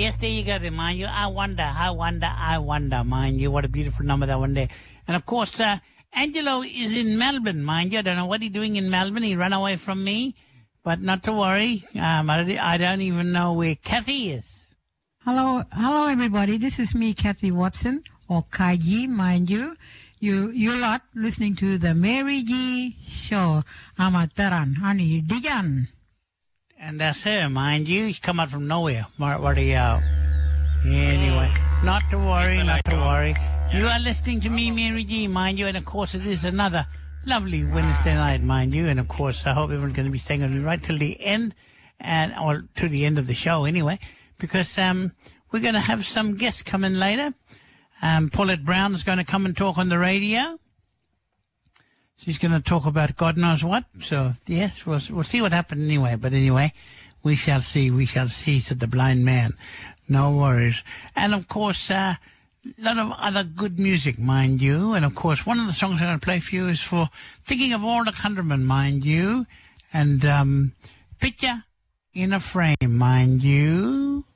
Yes, there you go there, mind you. I wonder, mind you. What a beautiful number that one there. And, of course, Angelo is in Melbourne, mind you. I don't know what he's doing in Melbourne. He ran away from me. But not to worry. I don't even know where Kathy is. Hello, everybody. This is me, Kathy Watson, or Kaiji, mind you. You lot listening to the Mary G Show. Amataran, honey, Dijan. And that's her, mind you. She's come out from nowhere. What are you out? Anyway, not to worry. You are listening to me, Mary G, mind you. And, of course, it is another lovely Wednesday night, mind you. And, of course, I hope everyone's going to be staying with me right till the end, or to the end of the show anyway, because we're going to have some guests come in later. Paulette Brown is going to come and talk on the radio. She's going to talk about God knows what. So, yes, we'll see what happens anyway. But anyway, we shall see, said the blind man. No worries. And, of course, a lot of other good music, mind you. And, of course, one of the songs I'm going to play for you is for Thinking of All the Countrymen, mind you. And Picture in a Frame, mind you.